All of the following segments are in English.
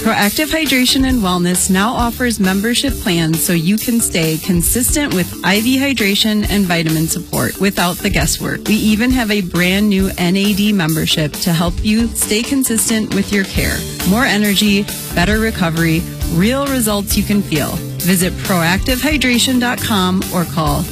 Proactive Hydration and Wellness now offers membership plans so you can stay consistent with IV hydration and vitamin support without the guesswork. We even have a brand new NAD membership to help you stay consistent with your care. More energy, better recovery, real results you can feel. Visit proactivehydration.com or call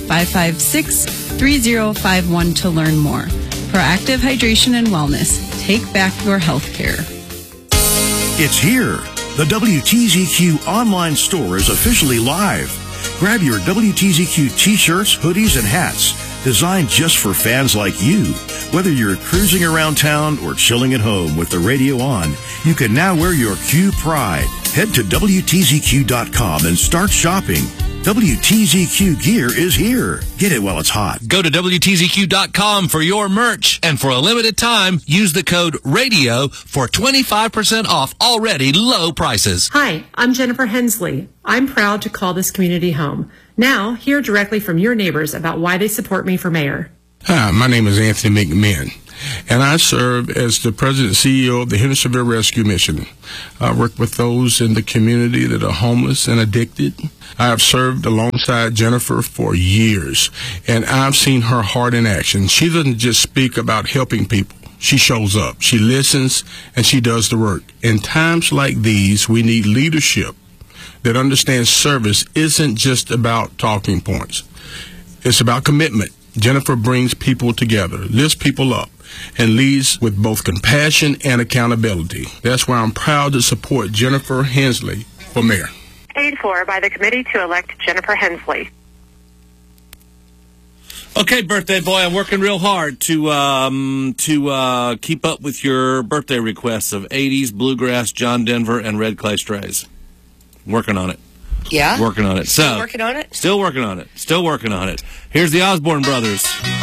556-3051 to learn more. Proactive Hydration and Wellness. Take back your health care. It's here. The WTZQ online store is officially live. Grab your WTZQ t-shirts, hoodies, and hats designed just for fans like you. Whether you're cruising around town or chilling at home with the radio on, you can now wear your Q pride. Head to WTZQ.com and start shopping. WTZQ gear is here. Get it while it's hot. Go to WTZQ.com for your merch. And for a limited time, use the code RADIO for 25% off already low prices. Hi, I'm Jennifer Hensley. I'm proud to call this community home. Now, hear directly from your neighbors about why they support me for mayor. Hi, my name is Anthony McMahon, and I serve as the President and CEO of the Hendersonville Rescue Mission. I work with those in the community that are homeless and addicted. I have served alongside Jennifer for years, and I've seen her heart in action. She doesn't just speak about helping people. She shows up, she listens, and she does the work. In times like these, we need leadership that understands service isn't just about talking points. It's about commitment. Jennifer brings people together, lifts people up, and leads with both compassion and accountability. That's why I'm proud to support Jennifer Hensley for mayor. Paid for by the committee to elect Jennifer Hensley. Okay, birthday boy, I'm working real hard to keep up with your birthday requests of 80s, Bluegrass, John Denver, and Red Clay Strays. Working on it. Yeah? Working on it. Still working on it? Still working on it. Still working on it. Here's the Osborne Brothers.